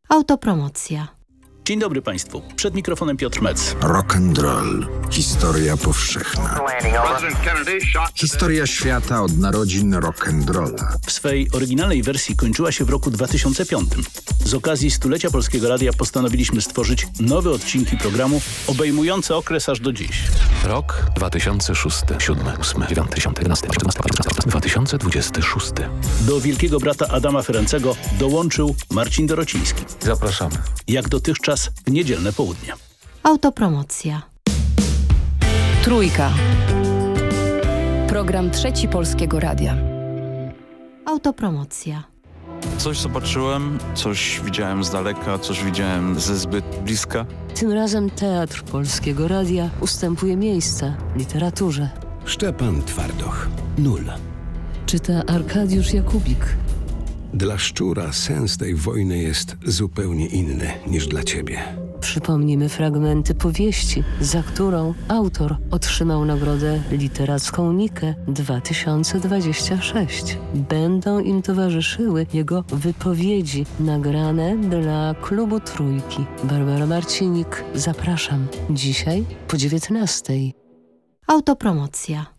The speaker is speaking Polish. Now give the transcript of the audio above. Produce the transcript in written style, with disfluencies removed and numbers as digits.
Autopromocja. Dzień dobry Państwu. Przed mikrofonem Piotr Metz. Rock and roll. Historia powszechna. Historia świata od narodzin rock and rolla. W swej oryginalnej wersji kończyła się w roku 2005. Z okazji stulecia Polskiego Radia postanowiliśmy stworzyć nowe odcinki programu obejmujące okres aż do dziś. Rok 2006, 7, 8, 9, 10, 11, 14, 2026. Do Wielkiego Brata Adama Ferencego dołączył Marcin Dorociński. Zapraszamy. Jak dotychczas w niedzielne południe. Autopromocja. Trójka. Program Trzeci Polskiego Radia. Autopromocja. Coś zobaczyłem, coś widziałem z daleka, coś widziałem ze zbyt bliska. Tym razem Teatr Polskiego Radia ustępuje miejsca literaturze. Szczepan Twardoch. 0. Czyta Arkadiusz Jakubik. Dla szczura sens tej wojny jest zupełnie inny niż dla ciebie. Przypomnimy fragmenty powieści, za którą autor otrzymał nagrodę literacką Nikę 2026. Będą im towarzyszyły jego wypowiedzi nagrane dla Klubu Trójki. Barbara Marcinik, zapraszam. Dzisiaj po 19:00. Autopromocja.